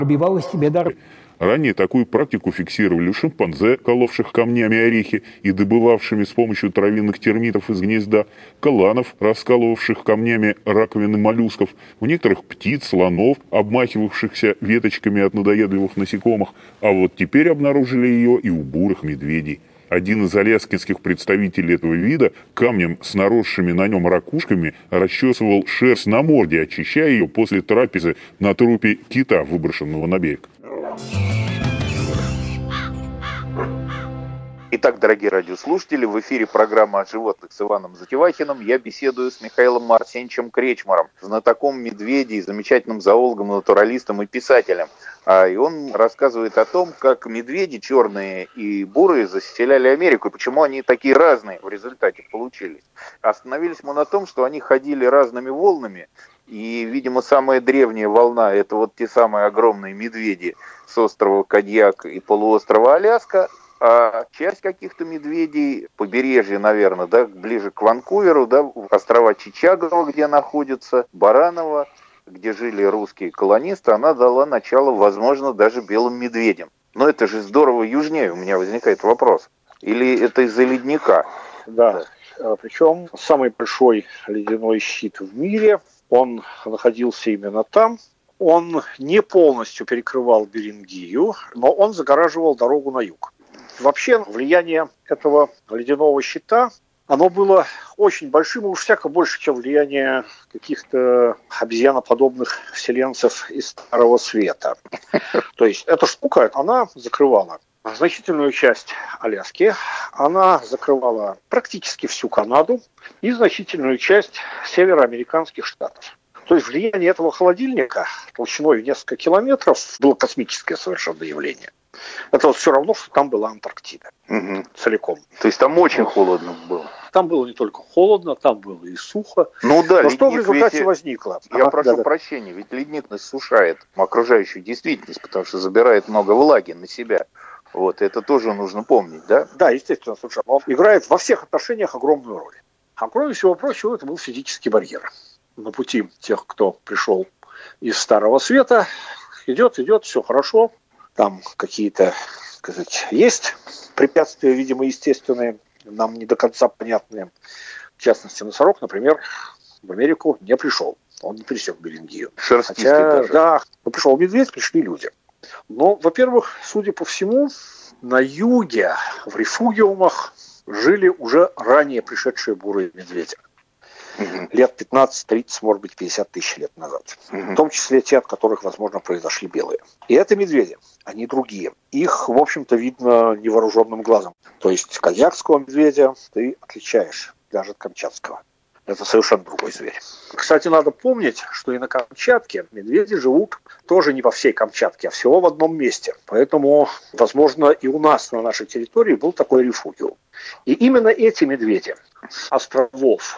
пробивала себе дорогу. Ранее такую практику фиксировали у шимпанзе, коловших камнями орехи и добывавшими с помощью травяных термитов из гнезда, каланов, раскалывавших камнями раковины моллюсков, у некоторых птиц, слонов, обмахивавшихся веточками от надоедливых насекомых, а вот теперь обнаружили ее и у бурых медведей. Один из аляскинских представителей этого вида камнем с наросшими на нем ракушками расчесывал шерсть на морде, очищая ее после трапезы на трупе кита, выброшенного на берег. Итак, дорогие радиослушатели, в эфире программа о животных с Иваном Затевахиным. Я беседую с Михаилом Арсеньевичем Кречмаром, знатоком медведей, замечательным зоологом, натуралистом и писателем. И он рассказывает о том, как медведи черные и бурые заселяли Америку, и почему они такие разные в результате получились. Остановились мы на том, что они ходили разными волнами, и, видимо, самая древняя волна – это вот те самые огромные медведи с острова Кадьяк и полуострова Аляска, а часть каких-то медведей, побережье, наверное, да, ближе к Ванкуверу, да, острова Чичагова, где находится, Бараново, где жили русские колонисты, она дала начало, возможно, даже белым медведям. Но это же здорово южнее, у меня возникает вопрос. Или это из-за ледника? Да, причем самый большой ледяной щит в мире, он находился именно там. Он не полностью перекрывал Берингию, но он загораживал дорогу на юг. Вообще влияние этого ледяного щита, оно было очень большим, и уж всяко больше, чем влияние каких-то обезьяноподобных вселенцев из Старого Света. То есть эта штука, она закрывала значительную часть Аляски, она закрывала практически всю Канаду и значительную часть североамериканских штатов. То есть влияние этого холодильника толщиной в несколько километров было космическое совершенно явление. Это вот все равно, что там была Антарктида. Целиком. То есть там очень холодно было? Там было не только холодно, там было и сухо. Ну да, но что в ледник результате ведь, возникло? Я прошу прощения, ведь ледник иссушает окружающую действительность, потому что забирает много влаги на себя. Вот, это тоже нужно помнить, да? Да, естественно, слушай, он играет во всех отношениях огромную роль. А кроме всего прочего, это был физический барьер. На пути тех, кто пришел из Старого Света, идет, все хорошо. Там какие-то, сказать, есть препятствия, видимо, естественные, нам не до конца понятные. В частности, носорог, например, в Америку не пришел. Он не пересек Берингию. Шерстистый даже. Да, пришел медведь, пришли люди. Но, во-первых, судя по всему, на юге, в рефугиумах, жили уже ранее пришедшие бурые медведи. Лет 15-30, может быть, 50 тысяч лет назад. В том числе те, от которых, возможно, произошли белые. И это медведи, они другие. Их, в общем-то, видно невооруженным глазом. То есть кадьякского медведя ты отличаешь даже от камчатского. Это совершенно другой зверь. Кстати, надо помнить, что и на Камчатке медведи живут тоже не по всей Камчатке, а всего в одном месте. Поэтому, возможно, и у нас на нашей территории был такой рефугиум. И именно эти медведи с островов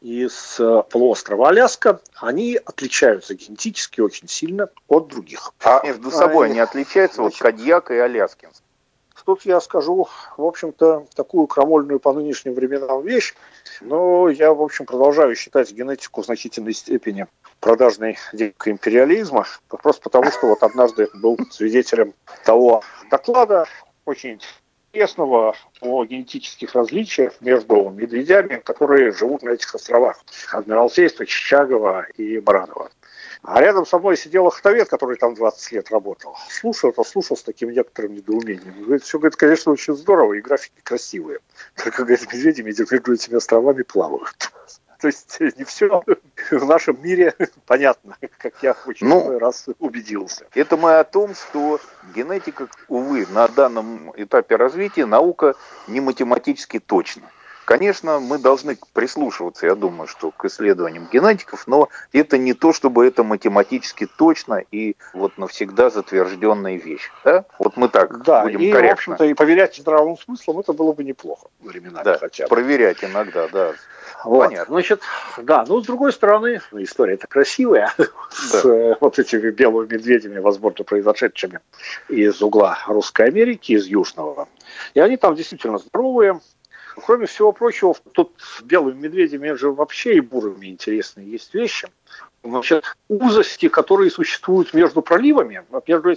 из полуострова Аляска, они отличаются генетически очень сильно от других. А между собой они отличаются, вот Кадьяк и Аляскинский? Тут я скажу, в общем-то, такую крамольную по нынешним временам вещь, но я, в общем, продолжаю считать генетику в значительной степени продажной деньгой империализма, просто потому, что вот однажды был свидетелем того доклада, очень интересного о генетических различиях между медведями, которые живут на этих островах. Адмиралтейство, Чичагова и Бараново. А рядом со мной сидел охотовед, который там 20 лет работал. Слушал с таким некоторым недоумением. Говорит, все, говорит, конечно, очень здорово, и графики красивые. Только, говорит, медведи между этими островами плавают. То есть не все в нашем мире понятно, как я очень много раз убедился. Это мы о том, что генетика, увы, на данном этапе развития наука не математически точна. Конечно, мы должны прислушиваться, я думаю, что к исследованиям генетиков, но это не то, чтобы это математически точно и вот навсегда затвержденная вещь. Да? Вот мы так будем корректно. Да, и, в общем-то, и поверять здравым смыслом, это было бы неплохо временами, да, хотя бы. Проверять иногда, да. Вот. Понятно. Значит, да, но с другой стороны, история-то красивая, с вот этими белыми медведями, возможно, произошедшими из угла Русской Америки, из Южного. И они там действительно здоровые. Кроме всего прочего, тут с белыми медведями же вообще и бурыми интересные есть вещи. Значит, узости, которые существуют между проливами, между